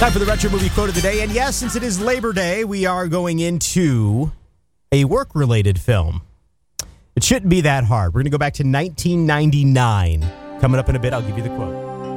Time for the Retro Movie Quote of the Day. And yes, since it is Labor Day, we are going into a work-related film. It shouldn't be that hard. We're going to go back to 1999. Coming up in a bit, I'll give you the quote.